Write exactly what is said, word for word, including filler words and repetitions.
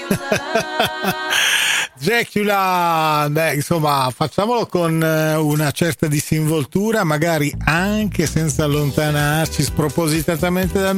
Dracula, beh, insomma, facciamolo con una certa disinvoltura, magari anche senza allontanarci spropositatamente dal